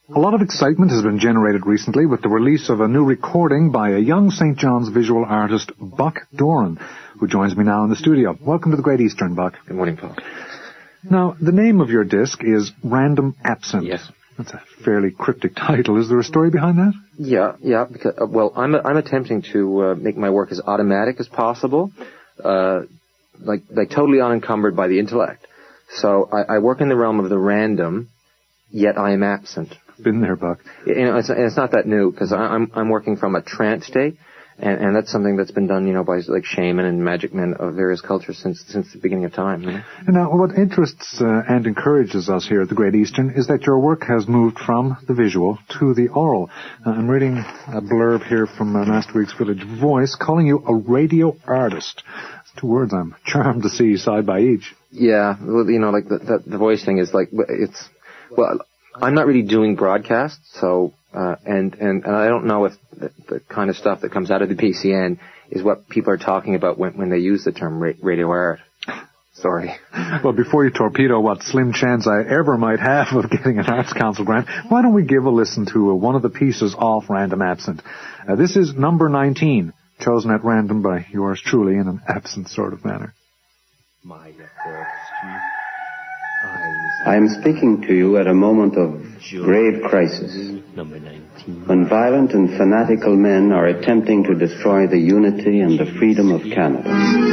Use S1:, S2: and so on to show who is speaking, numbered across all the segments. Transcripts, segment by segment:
S1: A lot of excitement has been generated recently with the release of a new recording by a young St. John's visual artist, Buck Doran, who joins me now in the studio. Welcome to the Great Eastern, Buck.
S2: Good morning, Paul.
S1: Now, the name of your disc is Random Absent.
S2: Yes.
S1: That's a fairly cryptic title. Is there a story behind that?
S2: Yeah. Because, I'm attempting to make my work as automatic as possible, like totally unencumbered by the intellect. So I work in the realm of the random, yet I am absent.
S1: Been there, Buck.
S2: It's not that new, because I'm working from a trance state, and that's something that's been done, by like shaman and magic men of various cultures since the beginning of time.
S1: And now, what interests and encourages us here at the Great Eastern is that your work has moved from the visual to the oral. I'm reading a blurb here from last week's Village Voice, calling you a radio artist. It's two words I'm charmed to see side by each.
S2: Yeah, well, like the voice thing is like I'm not really doing broadcasts, so and I don't know if the kind of stuff that comes out of the PCN is what people are talking about when they use the term radio art. Sorry.
S1: Well, before you torpedo what slim chance I ever might have of getting an Arts Council grant, why don't we give a listen to one of the pieces off Random Absent. This is number 19, chosen at random by yours truly in an absent sort of manner.
S3: I am speaking to you at a moment of grave crisis, when violent and fanatical men are attempting to destroy the unity and the freedom of Canada.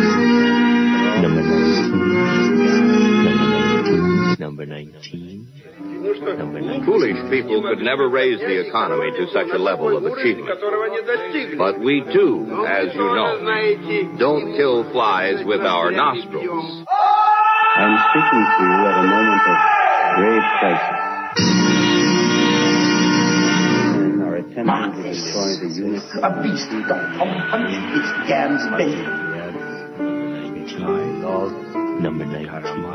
S4: Number 19.
S5: Foolish people could never raise the economy to such a level of achievement. But we too, as you know, don't kill flies with our nostrils.
S3: I'm speaking to you at a moment of grave crisis. Men are attempting to destroy the unity.
S6: A beast don't punch its damn's belly.
S4: Number 19.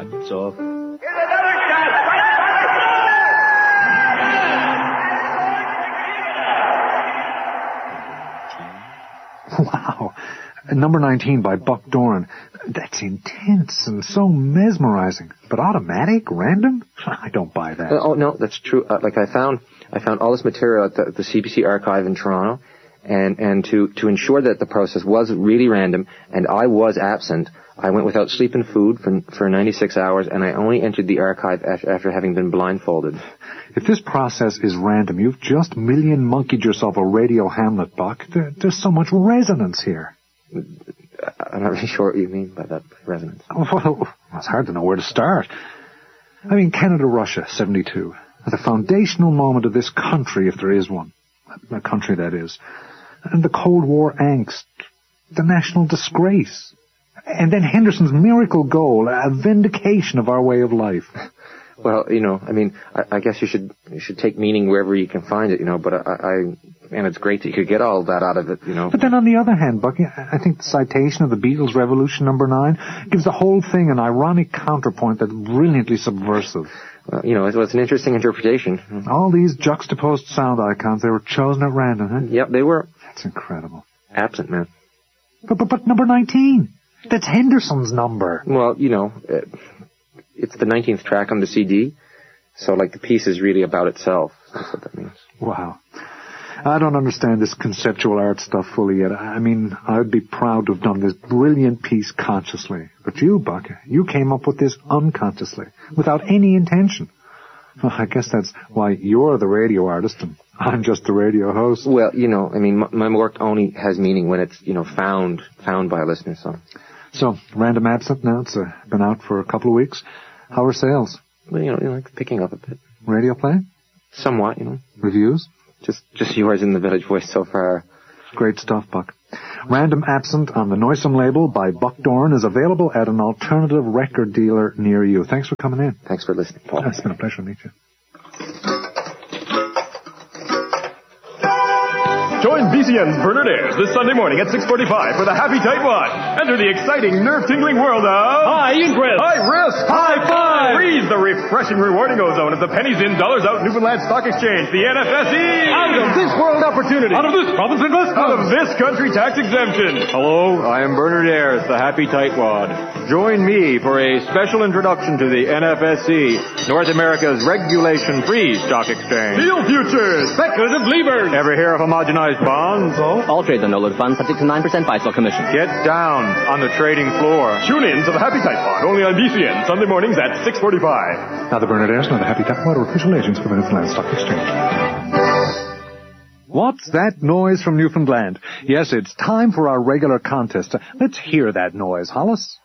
S1: Wow. Number 19 by Buck Doran. That's intense and so mesmerizing. But automatic? Random? I don't buy that.
S2: Oh, no, that's true. I found all this material at the CBC archive in Toronto, and to ensure that the process was really random and I was absent, I went without sleep and food for 96 hours, and I only entered the archive after having been blindfolded.
S1: If this process is random, you've just monkeyed yourself a radio Hamlet, Buck. There's so much resonance here.
S2: I'm not really sure what you mean by that resonance.
S1: Well, it's hard to know where to start. I mean, Canada-Russia, 72. The foundational moment of this country, if there is one. A country, that is. And the Cold War angst. The national disgrace. And then Henderson's miracle goal, a vindication of our way of life.
S2: Well, I guess you should take meaning wherever you can find it, but and it's great that you could get all that out of it,
S1: But then on the other hand, Bucky, I think the citation of the Beatles' Revolution number 9 gives the whole thing an ironic counterpoint that's brilliantly subversive.
S2: Well, it's an interesting interpretation.
S1: All these juxtaposed sound icons, they were chosen at random, huh?
S2: Yep, they were.
S1: That's incredible.
S2: Absent, man.
S1: But number 19, that's Henderson's number.
S2: Well, it's the 19th track on the CD, so the piece is really about itself. That's what that means.
S1: Wow. I don't understand this conceptual art stuff fully yet. I mean, I'd be proud to have done this brilliant piece consciously. But you, Buck, you came up with this unconsciously, without any intention. Well, I guess that's why you're the radio artist and I'm just the radio host.
S2: Well, my work only has meaning when it's, found by a listener,
S1: So, Random Absent now, it's been out for a couple of weeks. How are sales?
S2: Well, picking up a bit.
S1: Radio play?
S2: Somewhat,
S1: Reviews?
S2: Just yours in the Village Voice so far.
S1: Great stuff, Buck. Random Absent on the Noisome label by Buck Doran is available at an alternative record dealer near you. Thanks for coming in.
S2: Thanks for listening, Paul.
S1: It's been a pleasure to meet you.
S7: Join BCN's Bernard Ayres this Sunday morning at 6:45 for the Happy Tightwad. Enter the exciting, nerve-tingling world of...
S8: High interest.
S7: High risk.
S8: High five.
S7: Freeze the refreshing rewarding ozone of the pennies in, dollars out Newfoundland Stock Exchange, the NFSE.
S8: Out of this world opportunity.
S7: Out of this province investment. Out of this country tax exemption.
S9: Hello, I am Bernard Ayres, the Happy Tightwad. Join me for a special introduction to the NFSE, North America's regulation-free stock exchange.
S7: Deal futures.
S8: Speculative levers.
S9: Ever hear of homogenized bonds?
S8: All trades on no-load funds subject to 9% buy-sell commission.
S9: Get down on the trading floor.
S7: Tune in to the Happy Tightwad, only on BCN, Sunday mornings at 6:45.
S1: Now the Bernard Ayres, now the Happy Tightwad are official agents for the Newfoundland Stock Exchange. What's that noise from Newfoundland? Yes, it's time for our regular contest. Let's hear that noise, Hollis.